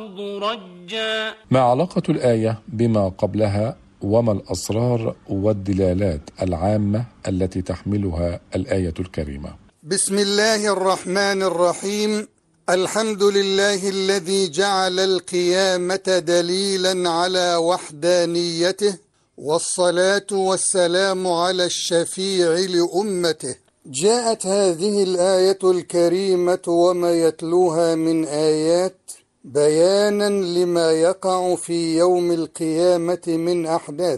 رجا. ما علاقة الآية بما قبلها، وما الأسرار والدلالات العامة التي تحملها الآية الكريمة؟ بسم الله الرحمن الرحيم. الحمد لله الذي جعل القيامة دليلا على وحدانيته، والصلاة والسلام على الشفيع لأمته. جاءت هذه الآية الكريمة وما يتلوها من آيات بيانا لما يقع في يوم القيامة من أحداث،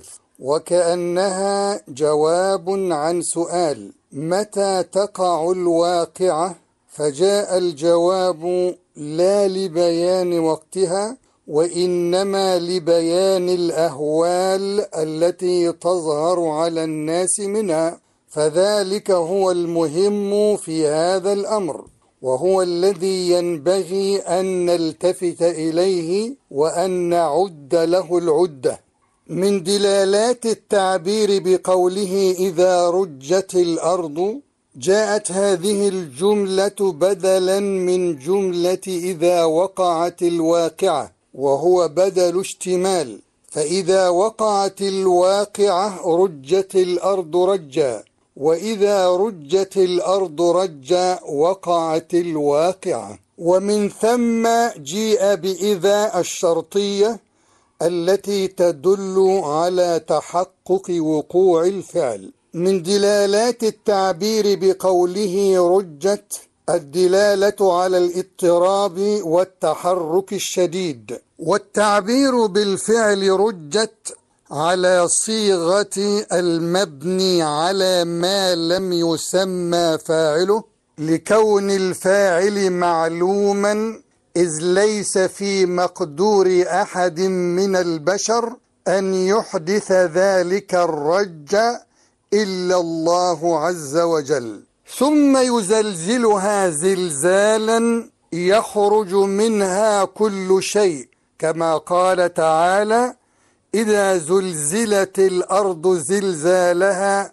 وكأنها جواب عن سؤال: متى تقع الواقعة؟ فجاء الجواب لا لبيان وقتها، وإنما لبيان الأهوال التي تظهر على الناس منها، فذلك هو المهم في هذا الأمر، وهو الذي ينبغي أن نلتفت إليه وأن نعد له العدة. من دلالات التعبير بقوله إذا رجت الأرض، جاءت هذه الجملة بدلا من جملة إذا وقعت الواقعة، وهو بدل اشتمال، فإذا وقعت الواقعة رجت الأرض رجا، وإذا رجت الأرض رجا وقعت الواقعة. ومن ثم جيء بإذا الشرطية التي تدل على تحقق وقوع الفعل. من دلالات التعبير بقوله رجت الدلالة على الاضطراب والتحرك الشديد، والتعبير بالفعل رجت على صيغة المبني على ما لم يسمى فاعله، لكون الفاعل معلوما، إذ ليس في مقدور أحد من البشر أن يحدث ذلك الرج إلا الله عز وجل. ثم يزلزلها زلزالا يخرج منها كل شيء، كما قال تعالى: إذا زلزلت الأرض زلزالها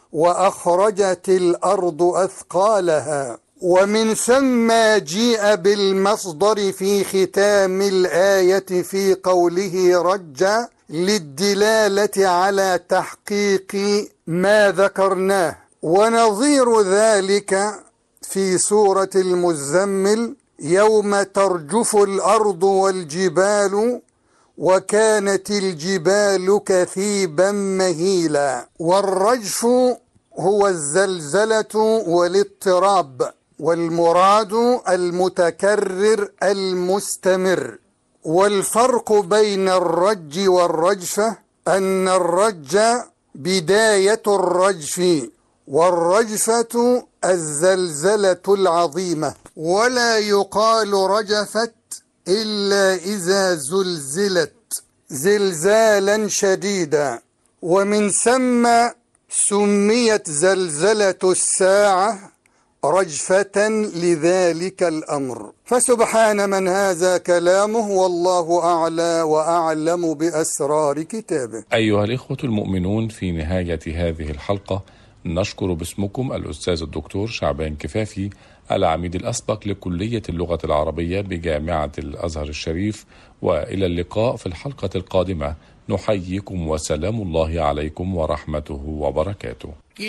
وأخرجت الأرض أثقالها. ومن ثم جيء بالمصدر في ختام الآية في قوله رجا للدلالة على تحقيق ما ذكرناه. ونظير ذلك في سورة المزمل: يوم ترجف الأرض والجبال وكانت الجبال كثيبا مهيلا. والرجف هو الزلزلة والاضطراب، والمراد المتكرر المستمر. والفرق بين الرج والرجفة أن الرج بداية الرجف، والرجفة الزلزلة العظيمة، ولا يقال رجفت إلا إذا زلزلت زلزالا شديدا. ومن ثم سميت زلزلة الساعة رجفة لذلك الأمر. فسبحان من هذا كلامه، والله أعلى وأعلم بأسرار كتابه. أيها الإخوة المؤمنون، في نهاية هذه الحلقة نشكر باسمكم الأستاذ الدكتور شعبان كفافي، العميد الأسبق لكلية اللغة العربية بجامعة الأزهر الشريف، وإلى اللقاء في الحلقة القادمة. نحييكم وسلام الله عليكم ورحمته وبركاته.